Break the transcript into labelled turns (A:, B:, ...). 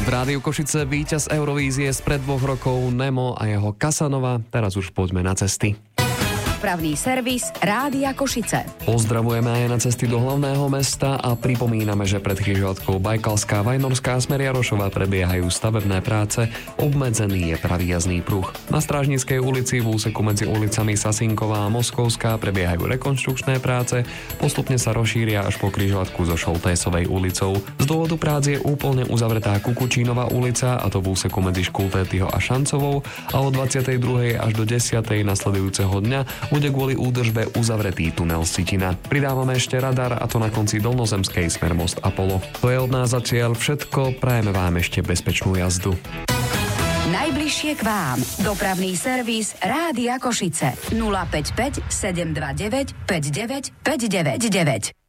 A: V Rádiu Košice víťaz Eurovízie spred 2 rokov Nemo a jeho Casanova. Teraz už poďme na cesty.
B: Dopravný servis Rádia Košice.
A: Pozdravujeme aj na cesty do hlavného mesta a pripomíname, že pred križovatkou Bajkalská, Vajnorská a Smeriarošová prebiehajú stavebné práce. Obmedzený je pravý jazdný pruh. Na Strážnickej ulici v úseku medzi ulicami Sasinková a Moskovská prebiehajú rekonštrukčné práce. Postupne sa rozšíria až po križovatku so Šoltésovej ulicou. Z dôvodu prác je úplne uzavretá Kukučínová ulica, a to v úseku medzi Škultétyho a Šancovou, a od 22. až do 10. nasledujúceho dňa bude kvôli údržbe uzavretý tunel Sitina. Pridávame ešte radar, a to na konci Dolnozemskej smer most Apollo. To je od nás zatiaľ všetko, prajeme vám ešte bezpečnú jazdu.
B: Najbližšie k vám. Dopravný servis Rádia Košice. 055 729 59 599.